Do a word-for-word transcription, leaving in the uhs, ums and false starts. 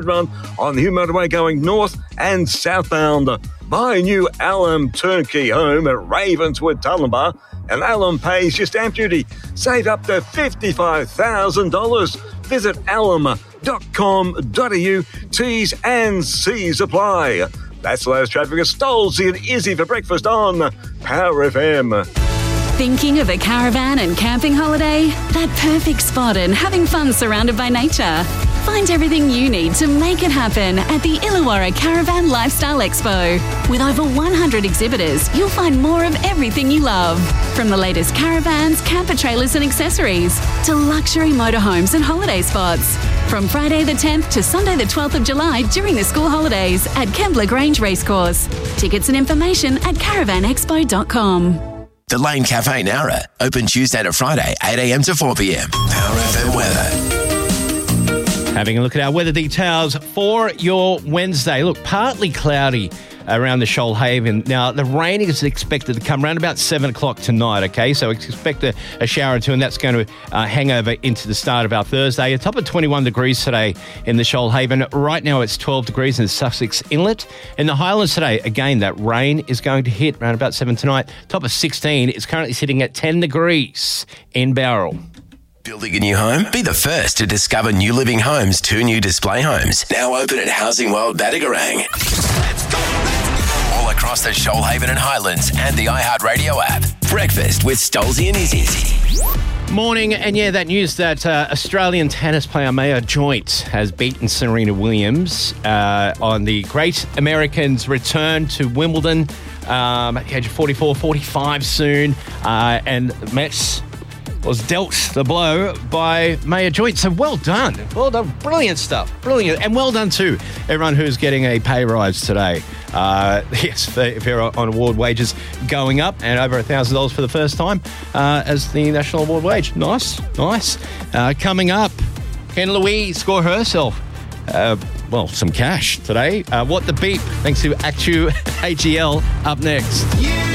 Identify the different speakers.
Speaker 1: run on the Hume Motorway going north and southbound. Buy a new Alum turnkey home at Ravenswood Tullambar and Alum pays your stamp duty. Save up to fifty-five thousand dollars. Visit alum dot com dot a u. T's and C's apply. That's the latest traffic at Stolzy and Izzy for breakfast on Power F M.
Speaker 2: Thinking of a caravan and camping holiday? That perfect spot and having fun surrounded by nature. Find everything you need to make it happen at the Illawarra Caravan Lifestyle Expo. With over one hundred exhibitors, you'll find more of everything you love. From the latest caravans, camper trailers and accessories, to luxury motorhomes and holiday spots. From Friday the tenth to Sunday the twelfth of July during the school holidays at Kembla Grange Racecourse. Tickets and information at caravan expo dot com.
Speaker 3: The Lane Cafe Nowra, open Tuesday to Friday, eight a.m. to four p.m. Power F M weather.
Speaker 4: Having a look at our weather details for your Wednesday. Look, partly cloudy around the Shoalhaven. Now, the rain is expected to come around about seven o'clock tonight, okay? So expect a, a shower or two, and that's going to uh, hang over into the start of our Thursday. A top of twenty-one degrees today in the Shoalhaven. Right now, it's twelve degrees in Sussex Inlet. In the Highlands today, again, that rain is going to hit around about seven tonight. Top of sixteen. It's currently sitting at ten degrees in Bowral.
Speaker 3: Building a new home? Be the first to discover New Living Homes' two new display homes. Now open at Housing World Badagarang. Let's go, let's go. All across the Shoalhaven and Highlands and the iHeartRadio app. Breakfast with Stolzy and Izzy.
Speaker 4: Morning, and yeah, that news that uh, Australian tennis player Maya Joint has beaten Serena Williams uh, on the Great Americans' return to Wimbledon um, at the age of forty-four, forty-five soon, uh, and Metz was dealt the blow by Maya Joint. So well done. Well done. Brilliant stuff. Brilliant. And well done to everyone who's getting a pay rise today. Uh, yes, if you're on award wages going up and over one thousand dollars for the first time uh, as the national award wage. Nice. Nice. Uh, coming up, can Louise score herself? Uh, well, some cash today. Uh, what the beep? Thanks to Actu A G L up next. Yeah.